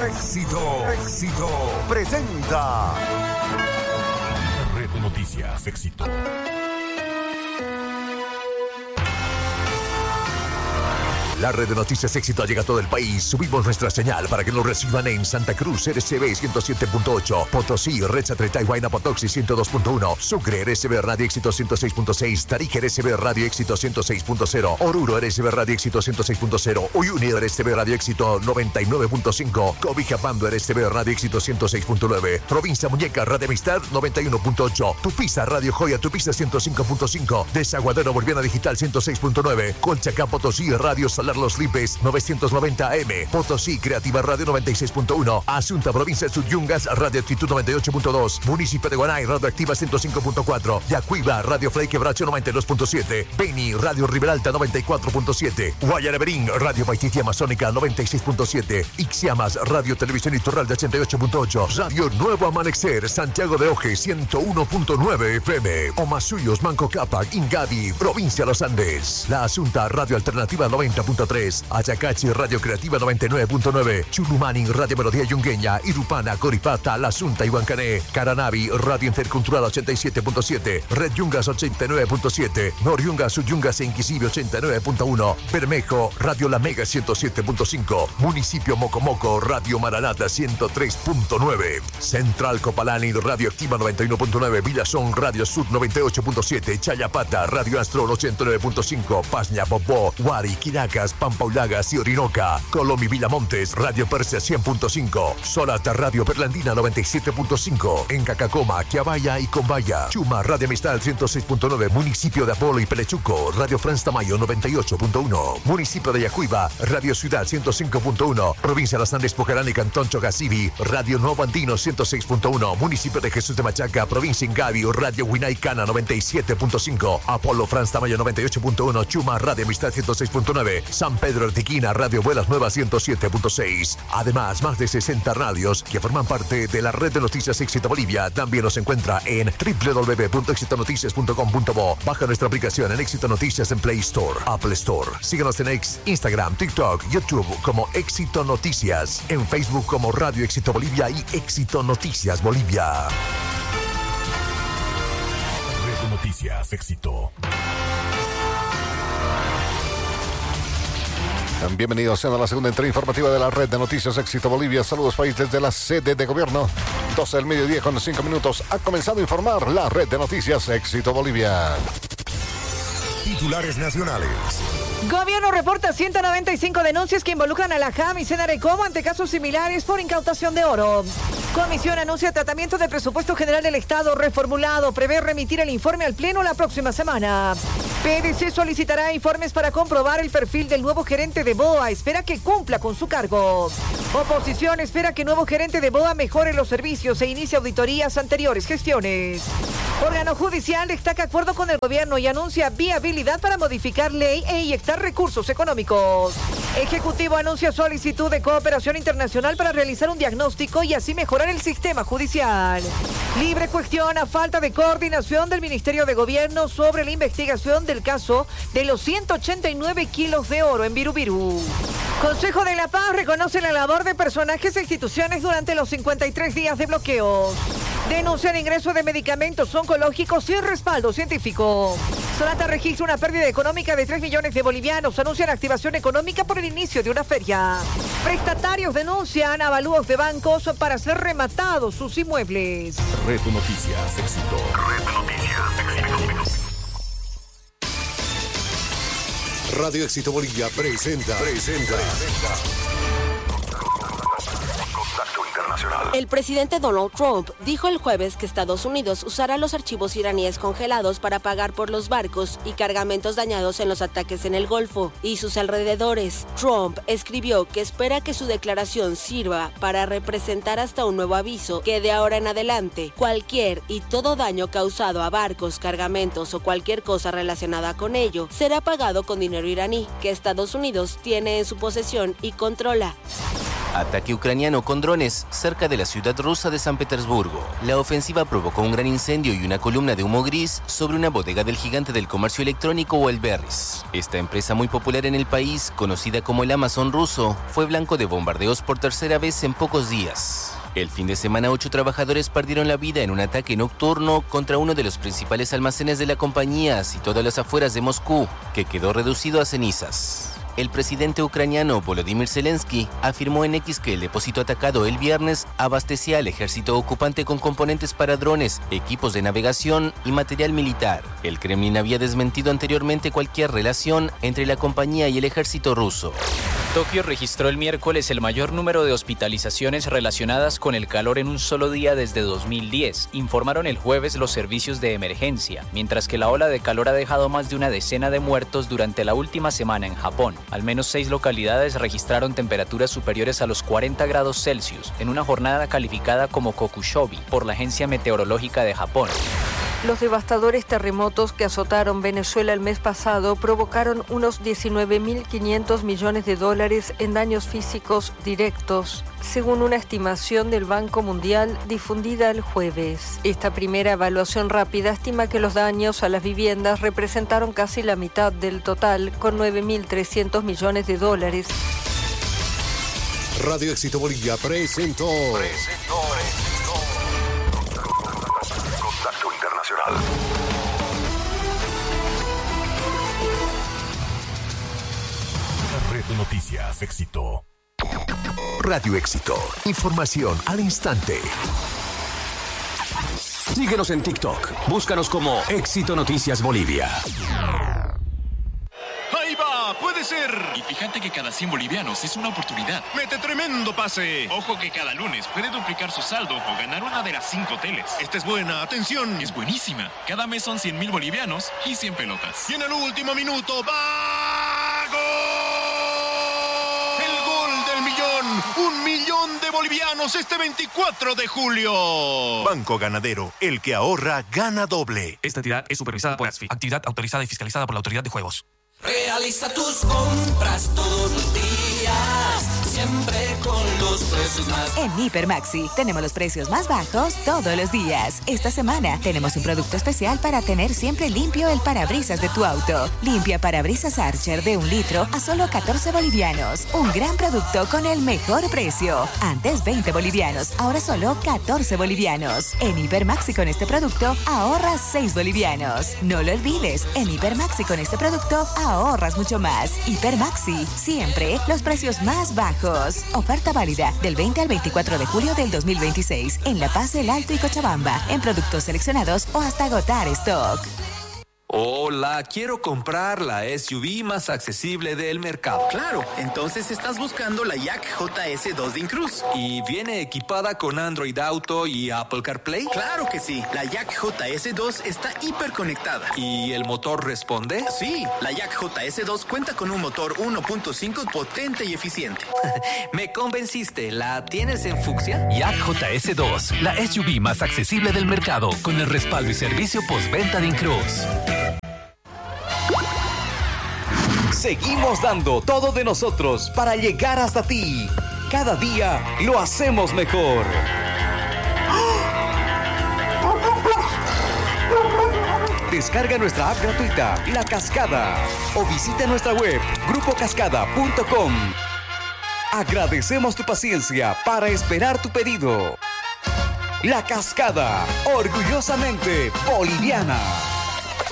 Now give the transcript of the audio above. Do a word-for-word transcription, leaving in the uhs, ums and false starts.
Éxito, éxito. Presenta. Red de Noticias, Éxito. La red de noticias Éxito llega a todo el país. Subimos nuestra señal para que nos reciban en Santa Cruz, R C B ciento siete punto ocho, Potosí, Red Treta y Huayna Potoxi ciento dos punto uno, Sucre, R C B Radio Éxito ciento seis punto seis, Tarija, R C B Radio Éxito ciento seis punto cero, Oruro, R C B Radio Éxito ciento seis punto cero, Uyuni, R C B Radio Éxito noventa y nueve punto cinco, Cobijapando, R C B Radio Éxito ciento seis punto nueve, Provincia Muñeca, Radio Amistad noventa y uno punto ocho, Tupiza, Radio Joya, Tupiza ciento cinco punto cinco, Desaguadero Boliviana Digital ciento seis punto nueve, Colchacán, Potosí, Radio Salar Los Lipes novecientos noventa A M, Potosí Creativa Radio noventa y seis punto uno, Asunta Provincia de Sudyungas Radio Actitud noventa y ocho punto dos, Municipio de Guanay Radio Activa ciento cinco punto cuatro, Yacuiba Radio Frei Quebracho noventa y dos punto siete, Beni Radio Riberalta noventa y cuatro punto siete, Guayaneberín Radio Paititi Amazónica noventa y seis punto siete, Ixiamas Radio Televisión Iturral de ochenta y ocho punto ocho, Radio Nuevo Amanecer Santiago de Oje ciento uno punto nueve F M, Omasuyos Manco Cápac Ingavi Provincia Los Andes, La Asunta Radio Alternativa noventa punto tres, Ayacachi Radio Creativa noventa y nueve punto nueve, Chulumanin Radio Melodía Yungueña, Irupana, Coripata, La Asunta y Huancané, Caranavi Radio Intercultural ochenta y siete punto siete, Red Yungas ochenta y nueve punto siete, Noriungas Suyungas e Inquisible ochenta y nueve punto uno, Bermejo Radio La Mega ciento siete punto cinco, Municipio Mocomoco Radio Maranata ciento tres punto nueve, Central Copalani Radio Activa noventa y uno punto nueve, Villazón Radio Sud noventa y ocho punto siete, Chayapata Radio Astrol ochenta y nueve punto cinco, Pasña Popó, Huari, Quiracas, Pampaulagas y Orinoca, Colomi Villamontes Radio Persia cien punto cinco, Solata Radio Perlandina noventa y siete punto cinco, en Cacacoma, Quiabaya y Combaya, Chuma Radio Amistad ciento seis punto nueve, Municipio de Apolo y Pelechuco Radio Franz Tamayo noventa y ocho punto uno, Municipio de Yacuiba Radio Ciudad ciento cinco punto uno, Provincia de Los Andes Pucarán y Cantón Chogasibi Radio Nuevo Andino ciento seis punto uno, Municipio de Jesús de Machaca Provincia Ingavi Radio Huinaicana noventa y siete punto cinco, Apolo Franz Tamayo noventa y ocho punto uno, Chuma Radio Amistad ciento seis punto nueve, San Pedro Artiquina Radio Vuelas Nuevas ciento siete punto seis. Además, más de sesenta radios que forman parte de la red de noticias Éxito Bolivia. También nos encuentra en doble u doble u doble u punto éxito noticias punto com punto bo. Baja nuestra aplicación en Éxito Noticias en Play Store, Apple Store. Síguenos en X, Instagram, TikTok, YouTube como Éxito Noticias. En Facebook como Radio Éxito Bolivia y Éxito Noticias Bolivia. Red de Noticias Éxito. Bienvenidos a la segunda entrega informativa de la red de noticias Éxito Bolivia. Saludos país desde la sede de gobierno. doce del mediodía con cinco minutos. Ha comenzado a informar la red de noticias Éxito Bolivia. Titulares nacionales. Gobierno reporta ciento noventa y cinco denuncias que involucran a la J A M y Senarecomo ante casos similares por incautación de oro. Comisión anuncia tratamiento del presupuesto general del Estado reformulado. Prevé remitir el informe al Pleno la próxima semana. P D C solicitará informes para comprobar el perfil del nuevo gerente de B O A. Espera que cumpla con su cargo. Oposición espera que el nuevo gerente de B O A mejore los servicios e inicie auditorías anteriores gestiones. Órgano judicial destaca acuerdo con el gobierno y anuncia viabilidad para modificar ley e inyectar recursos económicos. Ejecutivo anuncia solicitud de cooperación internacional para realizar un diagnóstico y así mejorar el sistema judicial. Libre cuestiona falta de coordinación del Ministerio de Gobierno sobre la investigación del caso de los ciento ochenta y nueve kilos de oro en Virubiru. Consejo de la Paz reconoce la labor de personajes e instituciones durante los cincuenta y tres días de bloqueos. Denuncian ingreso de medicamentos oncológicos sin respaldo científico. Sonata registra una pérdida económica de tres millones de bolivianos. Anuncian activación económica por el inicio de una feria. Prestatarios denuncian avalúos de bancos para ser rematados sus inmuebles. Red de Noticias Éxito. Red de Noticias Éxito. Radio Éxito Bolivia presenta. Presenta. presenta. Contacto Internacional. El presidente Donald Trump dijo el jueves que Estados Unidos usará los archivos iraníes congelados para pagar por los barcos y cargamentos dañados en los ataques en el Golfo y sus alrededores. Trump escribió que espera que su declaración sirva para representar hasta un nuevo aviso que de ahora en adelante cualquier y todo daño causado a barcos, cargamentos o cualquier cosa relacionada con ello será pagado con dinero iraní que Estados Unidos tiene en su posesión y controla. Ataque ucraniano con drones cerca de la ciudad rusa de San Petersburgo. La ofensiva provocó un gran incendio y una columna de humo gris sobre una bodega del gigante del comercio electrónico Wildberries. Esta empresa muy popular en el país, conocida como el Amazon ruso, fue blanco de bombardeos por tercera vez en pocos días. El fin de semana, ocho trabajadores perdieron la vida en un ataque nocturno contra uno de los principales almacenes de la compañía, situado a las afueras de Moscú, que quedó reducido a cenizas. El presidente ucraniano Volodymyr Zelensky afirmó en X que el depósito atacado el viernes abastecía al ejército ocupante con componentes para drones, equipos de navegación y material militar. El Kremlin había desmentido anteriormente cualquier relación entre la compañía y el ejército ruso. Tokio registró el miércoles el mayor número de hospitalizaciones relacionadas con el calor en un solo día desde dos mil diez, informaron el jueves los servicios de emergencia, mientras que la ola de calor ha dejado más de una decena de muertos durante la última semana en Japón. Al menos seis localidades registraron temperaturas superiores a los cuarenta grados Celsius en una jornada calificada como Kokushobi por la Agencia Meteorológica de Japón. Los devastadores terremotos que azotaron Venezuela el mes pasado provocaron unos diecinueve mil quinientos millones de dólares en daños físicos directos, según una estimación del Banco Mundial difundida el jueves. Esta primera evaluación rápida estima que los daños a las viviendas representaron casi la mitad del total, con nueve mil trescientos millones de dólares. Radio Éxito Bolivia presentó. presentó. Contacto Internacional. Red de Noticias Éxito. Radio Éxito. Información al instante. Síguenos en TikTok. Búscanos como Éxito Noticias Bolivia. ¡Ahí va! ¡Puede ser! Y fíjate que cada cien bolivianos es una oportunidad. ¡Mete tremendo pase! Ojo que cada lunes puede duplicar su saldo o ganar una de las cinco teles. Esta es buena, atención. Es buenísima. Cada mes son cien mil bolivianos y cien pelotas. Y en el último minuto, ¡va! ¡Gol! ¡El gol del millón! ¡Un millón de bolivianos este veinticuatro de julio! Banco Ganadero, el que ahorra, gana doble. Esta entidad es supervisada por ASFI, actividad autorizada y fiscalizada por la Autoridad de Juegos. Realiza tus compras todos los días, siempre con los precios más. En Hiper Maxi tenemos los precios más bajos todos los días. Esta semana tenemos un producto especial para tener siempre limpio el parabrisas de tu auto. Limpia parabrisas Archer de un litro a solo catorce bolivianos. Un gran producto con el mejor precio. Antes veinte bolivianos, ahora solo catorce bolivianos. En Hiper Maxi con este producto ahorras seis bolivianos. No lo olvides, en Hiper Maxi con este producto ahorras mucho más. Hiper Maxi, siempre los precios más bajos. Oferta válida del veinte al veinticuatro de julio del dos mil veintiséis en La Paz, El Alto y Cochabamba, en productos seleccionados o hasta agotar stock. Hola, quiero comprar la S U V más accesible del mercado. Claro, entonces estás buscando la Yak J S dos de Incruz. ¿Y viene equipada con Android Auto y Apple CarPlay? Claro que sí, la Yak J S dos está hiperconectada. ¿Y el motor responde? Sí, la Yak J S dos cuenta con un motor uno punto cinco potente y eficiente. Me convenciste, ¿la tienes en fucsia? Yak J S dos, la S U V más accesible del mercado, con el respaldo y servicio postventa de Incruz. Seguimos dando todo de nosotros para llegar hasta ti. Cada día lo hacemos mejor. Descarga nuestra app gratuita, La Cascada, o visita nuestra web, grupo cascada punto com. Agradecemos tu paciencia para esperar tu pedido. La Cascada, orgullosamente boliviana.